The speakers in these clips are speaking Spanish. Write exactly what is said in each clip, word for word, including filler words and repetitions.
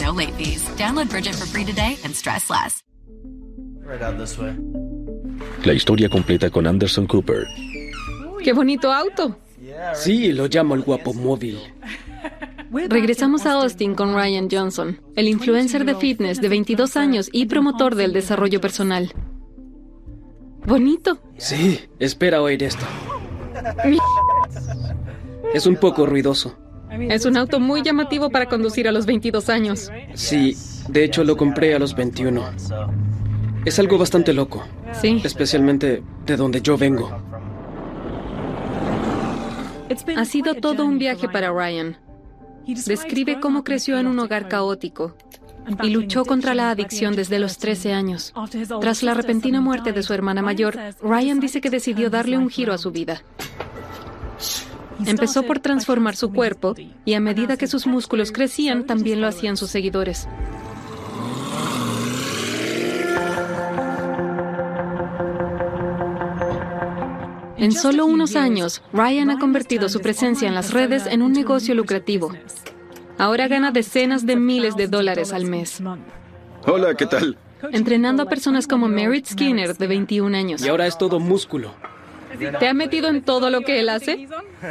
no late fees. Download Bridget for free today and stress less. Right out this way. La historia completa con Anderson Cooper. ¡Qué bonito auto! Sí, lo llamo el guapo móvil. Regresamos a Austin con Ryan Johnson, el influencer de fitness de veintidós años y promotor del desarrollo personal. Bonito. Sí, espera oír esto. Es un poco ruidoso. Es un auto muy llamativo para conducir a los veintidós años. Sí, de hecho lo compré a los veintiuno. Es algo bastante loco. Sí. Especialmente de donde yo vengo. Ha sido todo un viaje para Ryan. Describe cómo creció en un hogar caótico y luchó contra la adicción desde los trece años. Tras la repentina muerte de su hermana mayor, Ryan dice que decidió darle un giro a su vida. Empezó por transformar su cuerpo y a medida que sus músculos crecían, también lo hacían sus seguidores. En solo unos años, Ryan ha convertido su presencia en las redes en un negocio lucrativo. Ahora gana decenas de miles de dólares al mes. Hola, ¿qué tal? Entrenando a personas como Merritt Skinner, de veintiún años. Y ahora es todo músculo. ¿Te ha metido en todo lo que él hace?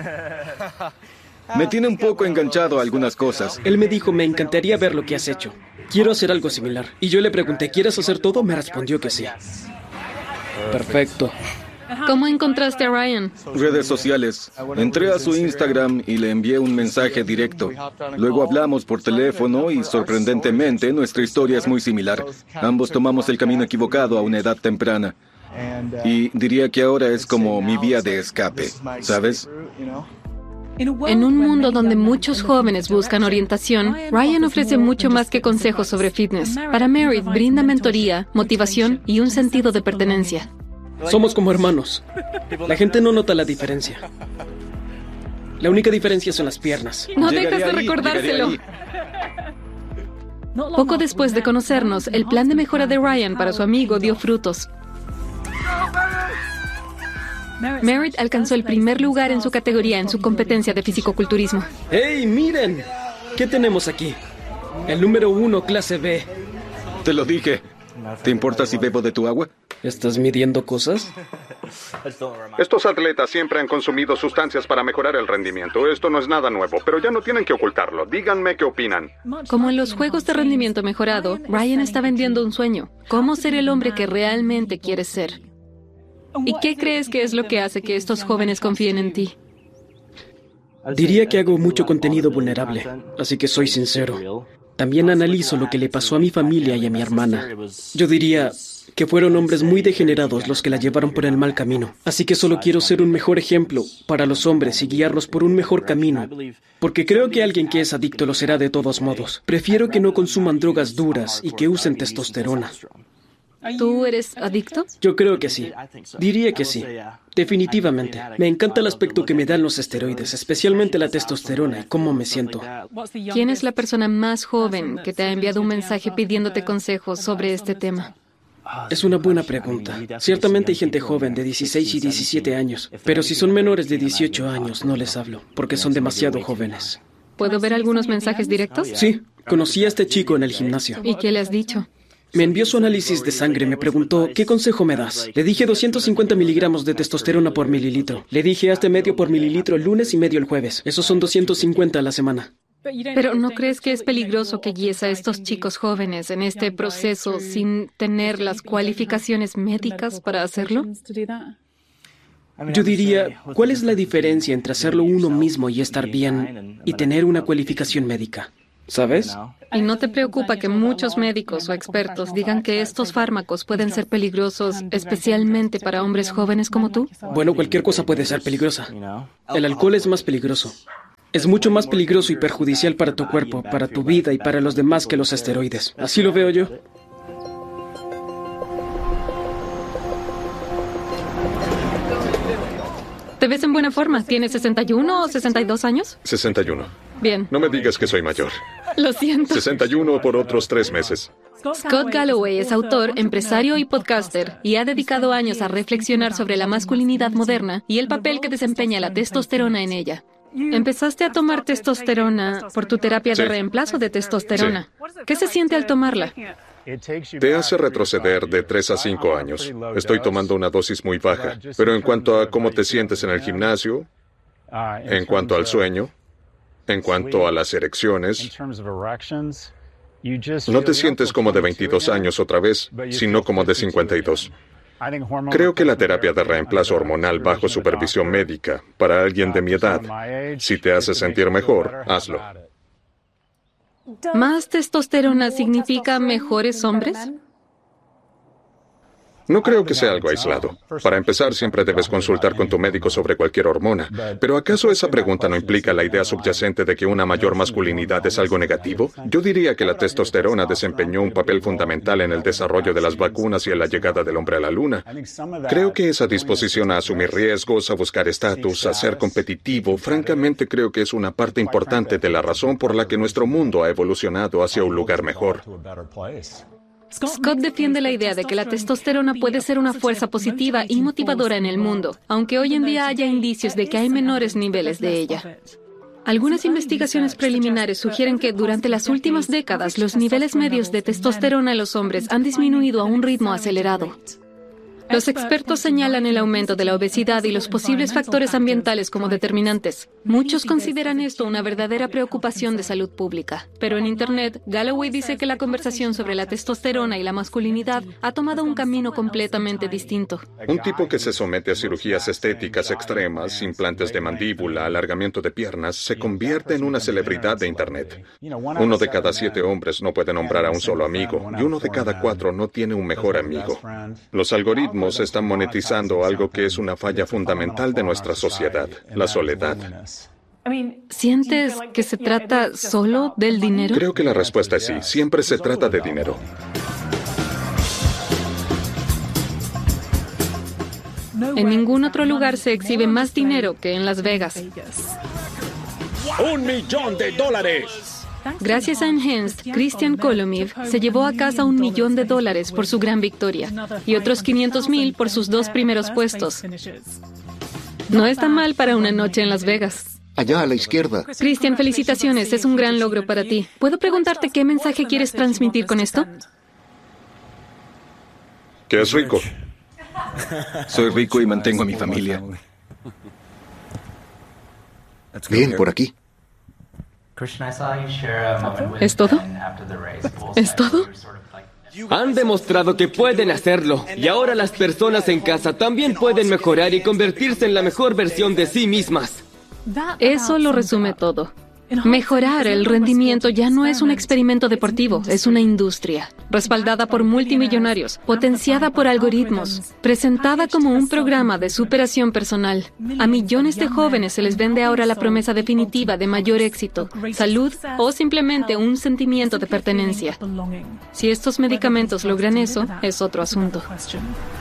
Me tiene un poco enganchado a algunas cosas. Él me dijo, me encantaría ver lo que has hecho. Quiero hacer algo similar. Y yo le pregunté, ¿quieres hacer todo? Me respondió que sí. Perfecto. ¿Cómo encontraste a Ryan? Redes sociales. Entré a su Instagram y le envié un mensaje directo. Luego hablamos por teléfono y, sorprendentemente, nuestra historia es muy similar. Ambos tomamos el camino equivocado a una edad temprana. Y diría que ahora es como mi vía de escape, ¿sabes? En un mundo donde muchos jóvenes buscan orientación, Ryan ofrece mucho más que consejos sobre fitness. Para Merritt brinda mentoría, motivación y un sentido de pertenencia. Somos como hermanos. La gente no nota la diferencia. La única diferencia son las piernas. No Llegaré dejas de ahí, recordárselo. llegaré ahí. Poco después de conocernos, el plan de mejora de Ryan para su amigo dio frutos. Merritt alcanzó el primer lugar en su categoría en su competencia de fisicoculturismo. ¡Hey, miren! ¿Qué tenemos aquí? El número uno, clase B. Te lo dije. ¿Te importa si bebo de tu agua? ¿Estás midiendo cosas? Estos atletas siempre han consumido sustancias para mejorar el rendimiento. Esto no es nada nuevo, pero ya no tienen que ocultarlo. Díganme qué opinan. Como en los juegos de rendimiento mejorado, Ryan está vendiendo un sueño. ¿Cómo ser el hombre que realmente quieres ser? ¿Y qué crees que es lo que hace que estos jóvenes confíen en ti? Diría que hago mucho contenido vulnerable, así que soy sincero. También analizo lo que le pasó a mi familia y a mi hermana. Yo diría que fueron hombres muy degenerados los que la llevaron por el mal camino. Así que solo quiero ser un mejor ejemplo para los hombres y guiarlos por un mejor camino. Porque creo que alguien que es adicto lo será de todos modos. Prefiero que no consuman drogas duras y que usen testosterona. ¿Tú eres adicto? Yo creo que sí. Diría que sí. Definitivamente. Me encanta el aspecto que me dan los esteroides, especialmente la testosterona y cómo me siento. ¿Quién es la persona más joven que te ha enviado un mensaje pidiéndote consejos sobre este tema? Es una buena pregunta. Ciertamente hay gente joven de dieciséis y diecisiete años, pero si son menores de dieciocho años no les hablo, porque son demasiado jóvenes. ¿Puedo ver algunos mensajes directos? Sí, conocí a este chico en el gimnasio. ¿Y qué le has dicho? Me envió su análisis de sangre y me preguntó, ¿qué consejo me das? Le dije doscientos cincuenta miligramos de testosterona por mililitro. Le dije, hazte medio por mililitro el lunes y medio el jueves. Esos son doscientos cincuenta a la semana. Pero ¿no crees que es peligroso que guíes a estos chicos jóvenes en este proceso sin tener las cualificaciones médicas para hacerlo? Yo diría, ¿cuál es la diferencia entre hacerlo uno mismo y estar bien y tener una cualificación médica? ¿Sabes? ¿Y no te preocupa que muchos médicos o expertos digan que estos fármacos pueden ser peligrosos, especialmente para hombres jóvenes como tú? Bueno, cualquier cosa puede ser peligrosa. El alcohol es más peligroso. Es mucho más peligroso y perjudicial para tu cuerpo, para tu vida y para los demás que los esteroides. Así lo veo yo. ¿Te ves en buena forma? ¿Tienes sesenta y uno o sesenta y dos años? sesenta y uno. Bien. No me digas que soy mayor. Lo siento. sesenta y uno por otros tres meses. Scott Galloway es autor, empresario y podcaster, y ha dedicado años a reflexionar sobre la masculinidad moderna y el papel que desempeña la testosterona en ella. Empezaste a tomar testosterona por tu terapia de Sí. reemplazo de testosterona. ¿Qué se siente al tomarla? Te hace retroceder de tres a cinco años. Estoy tomando una dosis muy baja, pero en cuanto a cómo te sientes en el gimnasio, en cuanto al sueño, en cuanto a las erecciones, no te sientes como de veintidós años otra vez, sino como de cincuenta y dos. Creo que la terapia de reemplazo hormonal bajo supervisión médica para alguien de mi edad, si te hace sentir mejor, hazlo. ¿Más testosterona significa mejores hombres? No creo que sea algo aislado. Para empezar, siempre debes consultar con tu médico sobre cualquier hormona. Pero ¿acaso esa pregunta no implica la idea subyacente de que una mayor masculinidad es algo negativo? Yo diría que la testosterona desempeñó un papel fundamental en el desarrollo de las vacunas y en la llegada del hombre a la luna. Creo que esa disposición a asumir riesgos, a buscar estatus, a ser competitivo, francamente creo que es una parte importante de la razón por la que nuestro mundo ha evolucionado hacia un lugar mejor. Scott defiende la idea de que la testosterona puede ser una fuerza positiva y motivadora en el mundo, aunque hoy en día haya indicios de que hay menores niveles de ella. Algunas investigaciones preliminares sugieren que durante las últimas décadas los niveles medios de testosterona en los hombres han disminuido a un ritmo acelerado. Los expertos señalan el aumento de la obesidad y los posibles factores ambientales como determinantes. Muchos consideran esto una verdadera preocupación de salud pública. Pero en Internet, Galloway dice que la conversación sobre la testosterona y la masculinidad ha tomado un camino completamente distinto. Un tipo que se somete a cirugías estéticas extremas, implantes de mandíbula, alargamiento de piernas, se convierte en una celebridad de Internet. Uno de cada siete hombres no puede nombrar a un solo amigo, y uno de cada cuatro no tiene un mejor amigo. Los algoritmos están monetizando algo que es una falla fundamental de nuestra sociedad, la soledad. ¿Sientes que se trata solo del dinero? Creo que la respuesta es sí, siempre se trata de dinero. En ningún otro lugar se exhibe más dinero que en Las Vegas. ¡Un millón de dólares! Gracias a Enhanced, Christian Kolomiv se llevó a casa un millón de dólares por su gran victoria y otros quinientos mil por sus dos primeros puestos. No está mal para una noche en Las Vegas. Allá a la izquierda. Christian, felicitaciones, es un gran logro para ti. ¿Puedo preguntarte qué mensaje quieres transmitir con esto? ¿Que es rico? Soy rico y mantengo a mi familia. Bien, por aquí. ¿Es todo? ¿Es todo? Han demostrado que pueden hacerlo, y ahora las personas en casa también pueden mejorar y convertirse en la mejor versión de sí mismas. Eso lo resume todo. Mejorar el rendimiento ya no es un experimento deportivo, es una industria, respaldada por multimillonarios, potenciada por algoritmos, presentada como un programa de superación personal. A millones de jóvenes se les vende ahora la promesa definitiva de mayor éxito, salud o simplemente un sentimiento de pertenencia. Si estos medicamentos logran eso, es otro asunto.